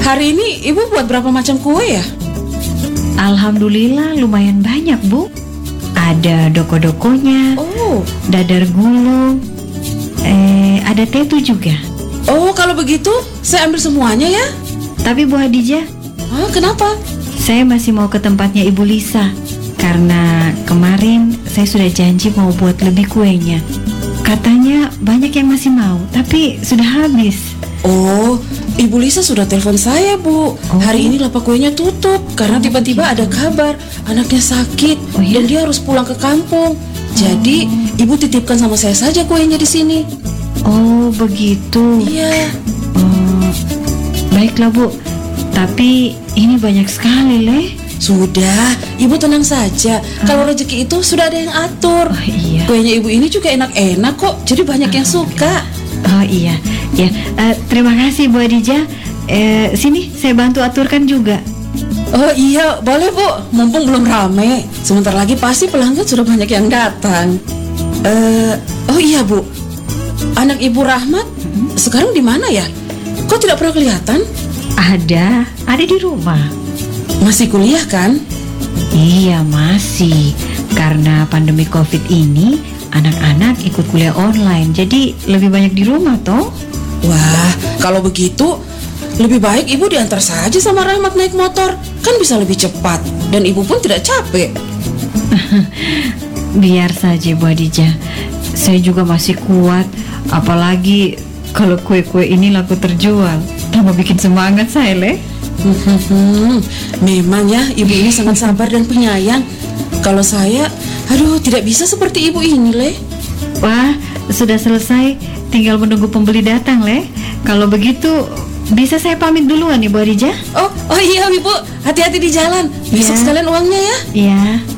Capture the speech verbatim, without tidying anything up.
Hari ini Ibu buat berapa macam kue ya? Alhamdulillah lumayan banyak, Bu. Ada doko-dokonya, Oh, dadar gulung, eh ada tetu juga. oh kalau begitu saya ambil semuanya ya. Tapi Bu Hadijah, Ah, kenapa? saya masih mau ke tempatnya Ibu Lisa. Karena kemarin saya sudah janji mau buat lebih kuenya. Katanya banyak yang masih mau, tapi sudah habis. Oh, Ibu Lisa sudah telepon saya, Bu. Hari ini lapak kuenya tutup karena tiba-tiba ada kabar anaknya sakit Oh, iya? dan dia harus pulang ke kampung. Jadi, Ibu titipkan sama saya saja kuenya di sini. Oh, begitu. Iya. Oh, baiklah, Bu. Tapi ini banyak sekali, Le. Sudah, Ibu tenang saja. Kalau rezeki itu sudah ada yang atur. Oh, iya. Kuenya Ibu ini juga enak-enak kok. Jadi banyak yang suka. Oh iya, ya. Eh, terima kasih Bu Hadijah. Eh, sini saya bantu aturkan juga. Oh iya, boleh Bu. Mumpung belum rame. Sebentar lagi pasti pelanggan sudah banyak yang datang. Eh, oh iya Bu. Anak Ibu Rahmat sekarang di mana ya? Kok tidak pernah kelihatan? Ada, ada di rumah. Masih kuliah kan? Iya masih. Karena pandemi COVID ini, anak-anak ikut kuliah online. Jadi lebih banyak di rumah toh. Wah, kalau begitu lebih baik Ibu diantar saja sama Rahmat naik motor. Kan bisa lebih cepat dan Ibu pun tidak capek. Biar saja Bu Hadijah. Saya juga masih kuat. Apalagi kalau kue-kue ini laku terjual. Tambah bikin semangat saya, Le. Hmm, memang ya Ibu ini sangat sabar dan penyayang. Kalau saya, aduh tidak bisa seperti Ibu ini, Le. Wah, sudah selesai. Tinggal menunggu pembeli datang, Le. Kalau begitu, bisa saya pamit duluan nih, Bu Hadijah? Oh, oh iya Ibu, hati-hati di jalan. Besok Iya. sekalian uangnya ya. Iya.